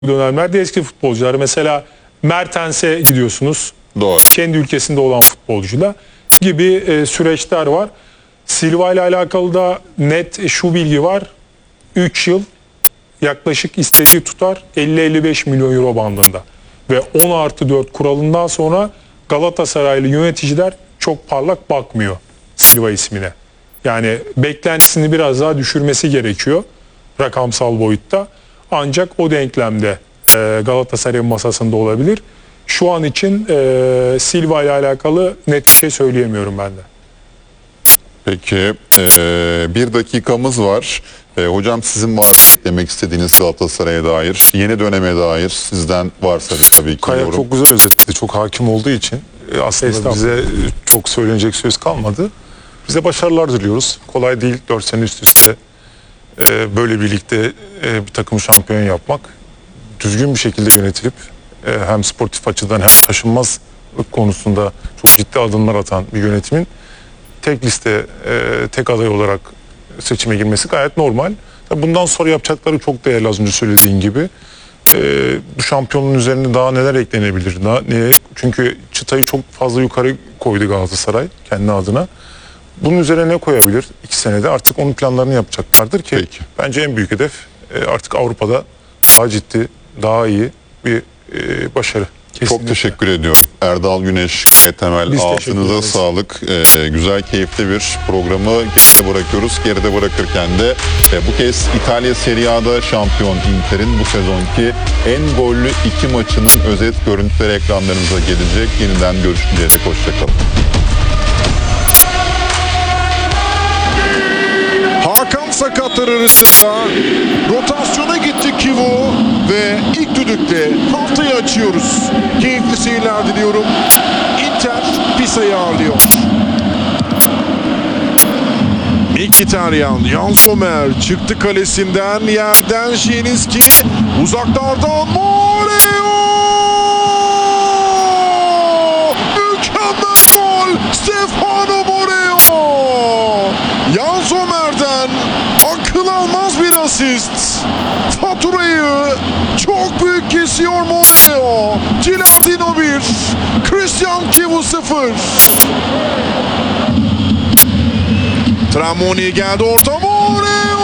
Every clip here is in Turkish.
dönemlerde eski futbolcular. Mesela Mertens'e gidiyorsunuz. Doğru. Kendi ülkesinde olan futbolcuyla gibi süreçler var. Silva ile alakalı da net şu bilgi var. 3 yıl yaklaşık istediği tutar 50-55 milyon euro bandında. Ve 10+4 kuralından sonra Galatasaraylı yöneticiler çok parlak bakmıyor Silva ismine. Yani beklentisini biraz daha düşürmesi gerekiyor rakamsal boyutta. Ancak o denklemde Galatasaray'ın masasında olabilir. Şu an için Silva ile alakalı net bir şey söyleyemiyorum ben de. Peki bir dakikamız var. Hocam sizin var mı eklemek istediğiniz Galatasaray'a dair, yeni döneme dair sizden varsa tabii ki. Kaya çok güzel özetledi. Çok hakim olduğu için aslında bize çok söylenecek söz kalmadı. Bize başarılar diliyoruz. Kolay değil 4 sene üst üste böyle birlikte bir takım şampiyon yapmak. Düzgün bir şekilde yönetilip hem sportif açıdan hem taşınmazlık konusunda çok ciddi adımlar atan bir yönetimin tek liste, tek aday olarak seçime girmesi gayet normal. Bundan sonra yapacakları çok değerli, az önce söylediğin gibi. Bu şampiyonluğun üzerine daha neler eklenebilir? Çünkü çıtayı çok fazla yukarı koydu Galatasaray kendi adına. Bunun üzerine ne koyabilir? 2 senede artık onun planlarını yapacaklardır ki Peki. bence en büyük hedef artık Avrupa'da daha ciddi, daha iyi bir başarı. Çok teşekkür ediyorum. Erdal Güneş, Kaya Temel, Biz ağzınıza sağlık. Güzel, keyifli bir programı geride bırakıyoruz. Geride bırakırken de bu kez İtalya Serie A'da şampiyon Inter'in bu sezonki en gollü 2 maçının özet görüntüleri ekranlarınıza gelecek. Yeniden görüşünceye dek hoşçakalın. Hakan sakatları arasında rotasyona gitti Kivu ve ilk düdükle haftayı açıyoruz. Keyifli seyirler diliyorum. Inter Pisa'yı ağırlıyor. Mkhitaryan, Yan Sommer çıktı kalesinden, yerden Zielinski, uzaklardan Moreo! Mükemmel gol! Stefano Moreo! Yan Sommer'den akıl almaz bir asist. Faturayı çok büyük kesiyor Moreo. Gilardino 1, Christian Kivu 0. Tramoni geldi, orta Moreo!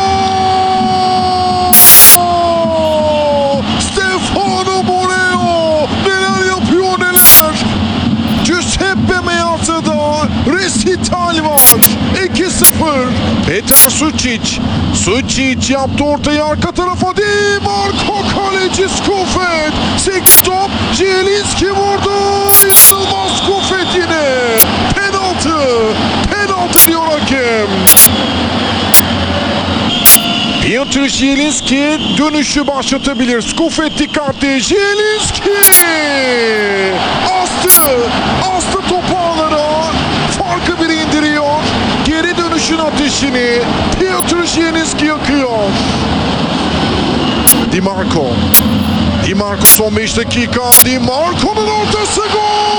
Stefano Moreo! Neler yapıyor neler! Giuseppe Meazza'da resital var. 2-0. Petar Sucic. Sucic yaptı ortayı arka tarafa. Di Marco kaleci Skufet. 8 top. Zielinski vurdu. İnanılmaz Skufet yine. Penaltı. Penaltı diyor hakem. Piotr Zielinski dönüşü başlatabilir. Skufet dikkatli. Zielinski astı topu ağlara. Farkı bir indiriyor. Geri dönüşün ateşini Piotr Zielinski yakıyor. Di Marco. Di Marco son 5 dakika. Di Marco'nun ortası gol!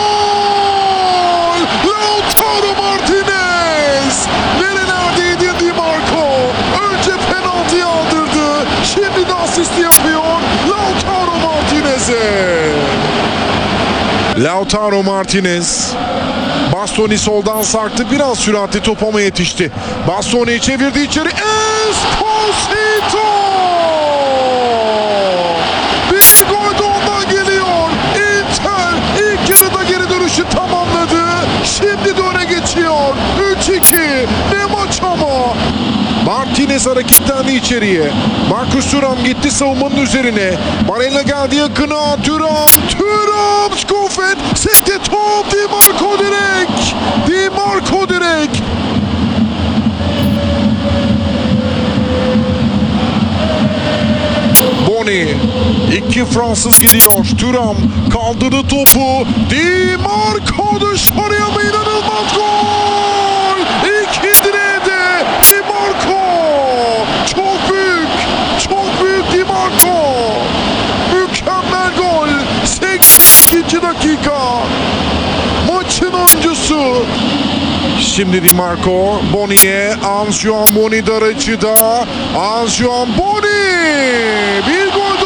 Lautaro Martinez! Nerelerdeydin Di Marco? Önce penaltıyı aldırdı. Şimdi de asisti yapıyor Lautaro Martinez'e. Lautaro Martinez. Bastoni soldan sarktı. Biraz süratli top ama yetişti. Bastoni çevirdi içeri. Esposito! Bir gol de ondan geliyor. Inter ilk yarıda geri dönüşü tamamladı. Şimdi de öne geçiyor. 3-2. Ne maç ama. Martinez hareketlendi içeriye. Marcus Thuram gitti savunmanın üzerine. Barella geldi yakına. Thuram! Skufet! Sekte top! Di Marco direkt! Di Marco direkt! Boni. 2 Fransız gidiyor. Thuram kaldırdı topu. Di Marco dışarıya mı, inanılmaz gol! 2 direğe de Di Marco! Çok büyük! Çok büyük Di Marco! Mükemmel gol! 82 dakika! Maçın oyuncusu! Şimdi Di Marco, Boni'ye, Anjuan Boni dar açıda. Anjuan Boni! Bir gol